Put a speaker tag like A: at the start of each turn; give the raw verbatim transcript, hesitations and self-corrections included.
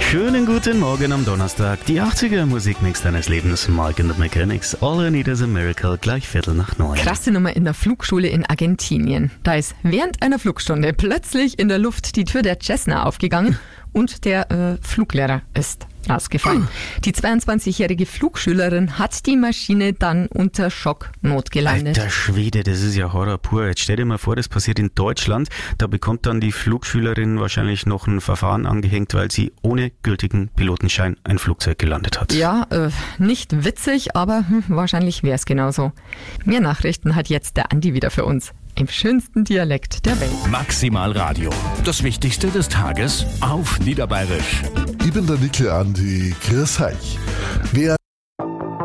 A: Schönen guten Morgen am Donnerstag. Die achtziger Musikmix deines Lebens. Mike and the Mechanics. All I Need is a Miracle. Gleich Viertel nach neun.
B: Krasse Nummer in der Flugschule in Argentinien. Da ist während einer Flugstunde plötzlich in der Luft die Tür der Cessna aufgegangen und der äh, Fluglehrer ist rausgefallen. Die zweiundzwanzigjährige Flugschülerin hat die Maschine dann unter Schock notgelandet.
A: Alter Schwede, das ist ja Horror pur. Jetzt stell dir mal vor, das passiert in Deutschland. Da bekommt dann die Flugschülerin wahrscheinlich noch ein Verfahren angehängt, weil sie ohne gültigen Pilotenschein ein Flugzeug gelandet hat.
B: Ja, äh, nicht witzig, aber hm, wahrscheinlich wäre es genauso. Mehr Nachrichten hat jetzt der Andi wieder für uns. Im schönsten Dialekt der Welt.
C: Maximal Radio. Das Wichtigste des Tages auf Niederbayerisch.
D: Ich bin der Nickel Andi. Grüß euch. Wer